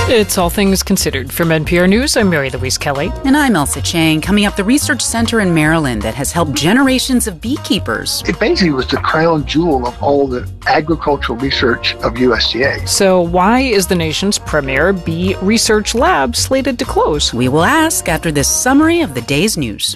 It's All Things Considered. From NPR News, I'm Mary Louise Kelly. And I'm Elsa Chang. Coming up, the research center in Maryland that has helped generations of beekeepers. It basically was the crown jewel of all the agricultural research of USDA. So why is the nation's premier bee research lab slated to close? We will ask after this summary of the day's news.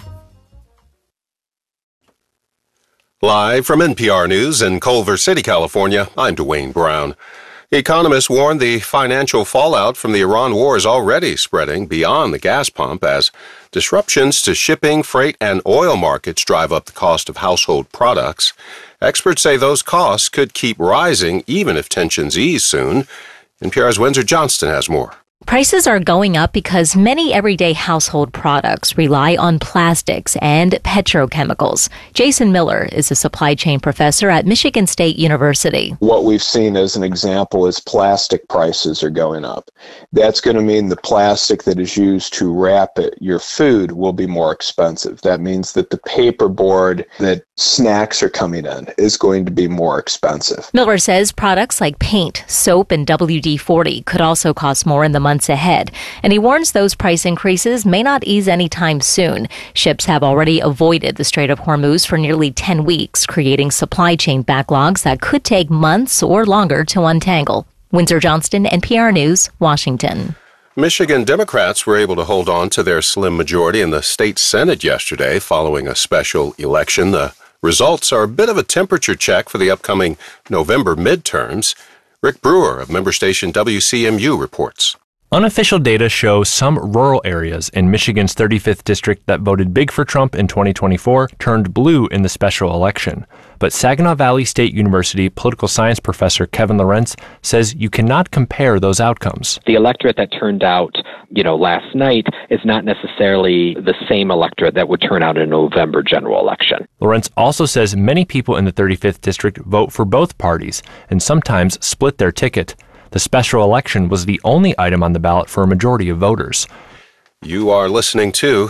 Live from NPR News in Culver City, California, I'm Dwayne Brown. Economists warn the financial fallout from the Iran war is already spreading beyond the gas pump as disruptions to shipping, freight, and oil markets drive up the cost of household products. Experts say those costs could keep rising even if tensions ease soon. NPR's Windsor Johnston has more. Prices are going up because many everyday household products rely on plastics and petrochemicals. Jason Miller is a supply chain professor at Michigan State University. What we've seen as an example is plastic prices are going up. That's going to mean the plastic that is used to wrap your food will be more expensive. That means that the paperboard that snacks are coming in is going to be more expensive. Miller says products like paint, soap, and WD-40 could also cost more in the months ahead, and he warns those price increases may not ease anytime soon. Ships have already avoided the Strait of Hormuz for nearly 10 weeks, creating supply chain backlogs that could take months or longer to untangle. Windsor Johnston, NPR News, Washington. Michigan Democrats were able to hold on to their slim majority in the state Senate yesterday following a special election. The results are a bit of a temperature check for the upcoming November midterms. Rick Brewer of member station WCMU reports. Unofficial data show some rural areas in Michigan's 35th district that voted big for Trump in 2024 turned blue in the special election. But Saginaw Valley State University political science professor Kevin Lorenz says you cannot compare those outcomes. The electorate that turned out, last night is not necessarily the same electorate that would turn out in a November general election. Lorenz also says many people in the 35th district vote for both parties and sometimes split their ticket. The special election was the only item on the ballot for a majority of voters. You are listening to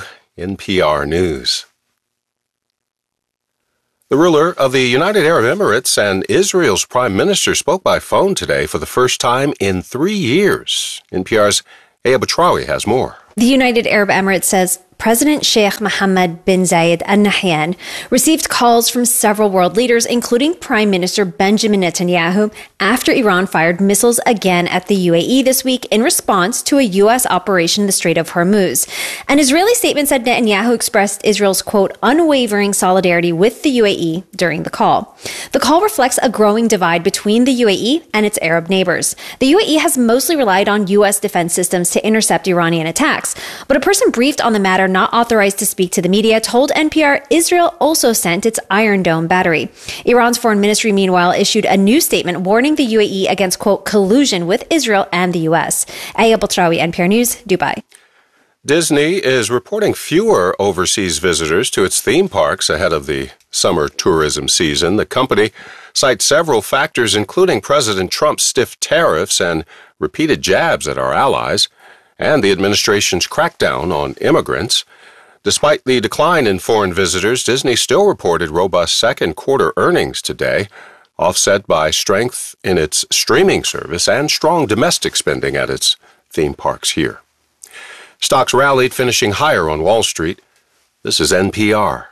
NPR News. The ruler of the United Arab Emirates and Israel's prime minister spoke by phone today for the first time in 3 years. NPR's Aya Batrawi has more. The United Arab Emirates says President Sheikh Mohammed bin Zayed Al Nahyan received calls from several world leaders, including Prime Minister Benjamin Netanyahu, after Iran fired missiles again at the UAE this week in response to a U.S. operation in the Strait of Hormuz. An Israeli statement said Netanyahu expressed Israel's, quote, unwavering solidarity with the UAE during the call. The call reflects a growing divide between the UAE and its Arab neighbors. The UAE has mostly relied on U.S. defense systems to intercept Iranian attacks, but a person briefed on the matter not authorized to speak to the media told NPR Israel also sent its Iron Dome battery. Iran's foreign ministry, meanwhile, issued a new statement warning the UAE against, quote, collusion with Israel and the U.S. Aya Batrawi, NPR News, Dubai. Disney is reporting fewer overseas visitors to its theme parks ahead of the summer tourism season. The company cites several factors, including President Trump's stiff tariffs and repeated jabs at our allies, and the administration's crackdown on immigrants. Despite the decline in foreign visitors, Disney still reported robust second quarter earnings today, offset by strength in its streaming service and strong domestic spending at its theme parks here. Stocks rallied, finishing higher on Wall Street. This is NPR.